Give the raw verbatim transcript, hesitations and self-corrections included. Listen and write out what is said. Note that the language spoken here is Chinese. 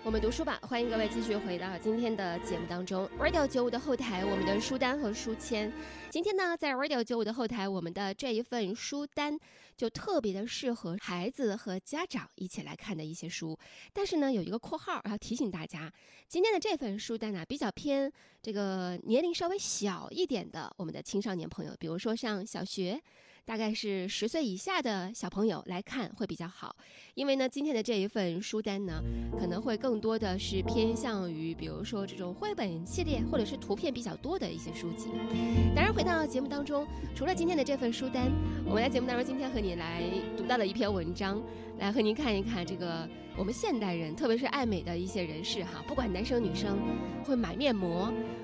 我们读书吧，欢迎各位继续回到今天的节目当中。Radio 九五的后台，我们的书单和书签。今天呢，在 Radio 九五的后台，我们的这一份书单就特别的适合孩子和家长一起来看的一些书。但是呢，有一个括号要提醒大家，今天的这份书单呢，比较偏这个年龄稍微小一点的我们的青少年朋友，比如说像小学。大概是十岁以下的小朋友来看会比较好，因为呢，今天的这一份书单呢，可能会更多的是偏向于，比如说这种绘本系列或者是图片比较多的一些书籍。当然，回到节目当中，除了今天的这份书单，我们在节目当中今天和你来读到了一篇文章，来和您看一看这个我们现代人，特别是爱美的一些人士哈，不管男生女生，会买面膜。